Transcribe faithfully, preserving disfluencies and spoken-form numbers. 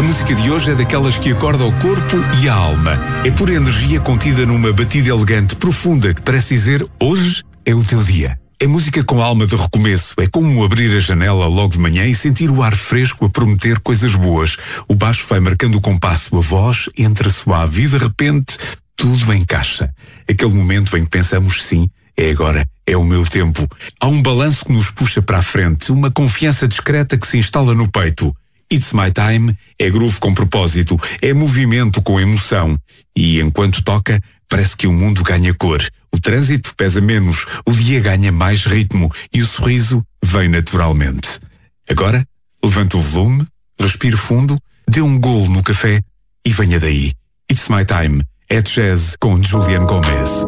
música de hoje é daquelas que acorda o corpo e a alma. É pura energia contida numa batida elegante, profunda, que parece dizer: hoje é o teu dia. É música com alma de recomeço. É como abrir a janela logo de manhã e sentir o ar fresco a prometer coisas boas. O baixo vai marcando o compasso, a voz entra suave e de repente tudo encaixa. Aquele momento em que pensamos: sim, é agora, é o meu tempo. Há um balanço que nos puxa para a frente, uma confiança discreta que se instala no peito. It's My Time é groove com propósito, é movimento com emoção. E enquanto toca, parece que o mundo ganha cor. O trânsito pesa menos, o dia ganha mais ritmo e o sorriso vem naturalmente. Agora, levanta o volume, respire fundo, dê um golo no café e venha daí. It's My Time é jazz com Julian Gomez.